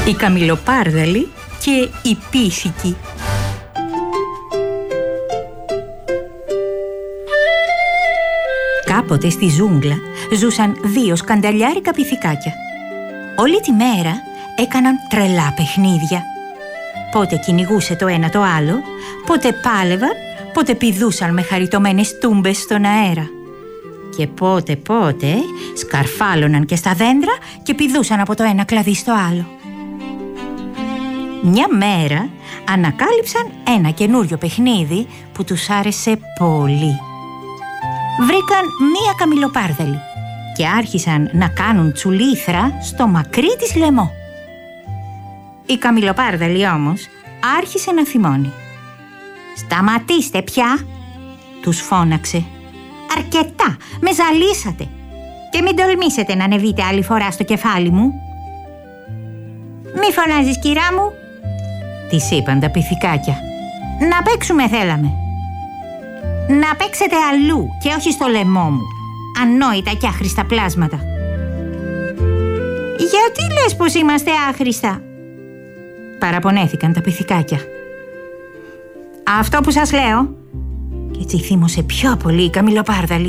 Η Καμιλοπάρδαλη και η Πίθηκη. Κάποτε στη ζούγκλα ζούσαν δύο σκανταλιάρικα πιθηκάκια. Όλη τη μέρα έκαναν τρελά παιχνίδια. Πότε κυνηγούσε το ένα το άλλο, πότε πάλευαν, πότε πηδούσαν με χαριτωμένες τούμπες στον αέρα. Και πότε σκαρφάλωναν και στα δέντρα και πηδούσαν από το ένα κλαδί στο άλλο. Μια μέρα ανακάλυψαν ένα καινούριο παιχνίδι που τους άρεσε πολύ. Βρήκαν μία καμιλοπάρδαλη και άρχισαν να κάνουν τσουλήθρα στο μακρύ της λαιμό. Η καμιλοπάρδαλη όμως άρχισε να θυμώνει. «Σταματήστε πια», τους φώναξε. «Αρκετά, με ζαλίσατε και μην τολμήσετε να ανεβείτε άλλη φορά στο κεφάλι μου». «Μη φωνάζεις, κυρά μου», της είπαν τα πιθηκάκια. «Να παίξουμε θέλαμε». «Να παίξετε αλλού και όχι στο λαιμό μου, ανόητα και άχρηστα πλάσματα». «Γιατί λες πως είμαστε άχρηστα?» παραπονέθηκαν τα πιθηκάκια. «Αυτό που σας λέω». Και έτσι θύμωσε πιο πολύ η καμιλοπάρδαλη.